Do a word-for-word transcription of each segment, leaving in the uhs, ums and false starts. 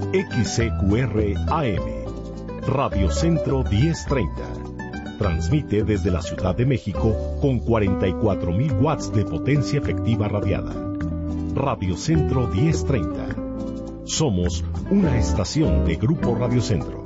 X C Q R A M, Radio Centro diez treinta. Transmite desde la Ciudad de México con cuarenta y cuatro mil watts de potencia efectiva radiada. Radio Centro diez treinta. Somos una estación de Grupo Radio Centro.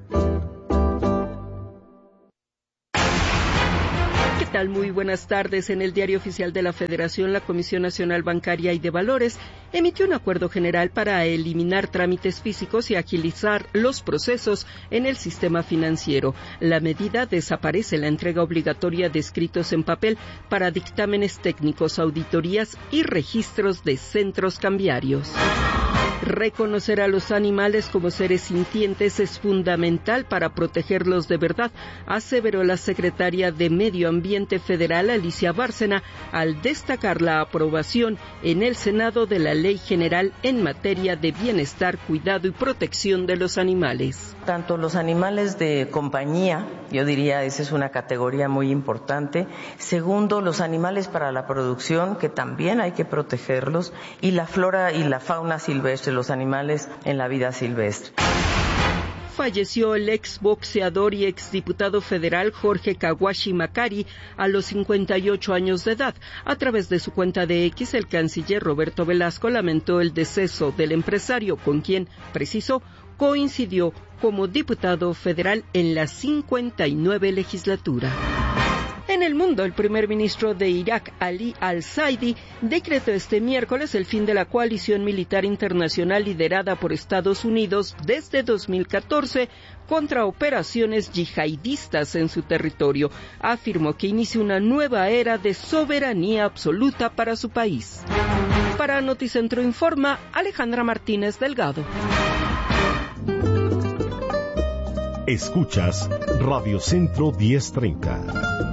Muy buenas tardes. En el Diario Oficial de la Federación, la Comisión Nacional Bancaria y de Valores emitió un acuerdo general para eliminar trámites físicos y agilizar los procesos en el sistema financiero. La medida desaparece la entrega obligatoria de escritos en papel para dictámenes técnicos, auditorías y registros de centros cambiarios. Reconocer a los animales como seres sintientes es fundamental para protegerlos de verdad, aseveró la secretaria de Medio Ambiente Federal, Alicia Bárcena, al destacar la aprobación en el Senado de la Ley General en materia de bienestar, cuidado y protección de los animales. Tanto los animales de compañía, yo diría esa es una categoría muy importante. Segundo, los animales para la producción, que también hay que protegerlos, y la flora y la fauna silvestre, los animales en la vida silvestre. Falleció el exboxeador y exdiputado federal Jorge Kawashi Makari a los cincuenta y ocho años de edad. A través de su cuenta de X, el canciller Roberto Velasco lamentó el deceso del empresario, con quien, precisó, coincidió como diputado federal en la cincuenta y nueve legislatura. En el mundo, el primer ministro de Irak, Ali al-Zaidi, decretó este miércoles el fin de la coalición militar internacional liderada por Estados Unidos desde dos mil catorce contra operaciones yihadistas en su territorio. Afirmó que inicia una nueva era de soberanía absoluta para su país. Para Noticentro Informa, Alejandra Martínez Delgado. Escuchas Radio Centro diez treinta.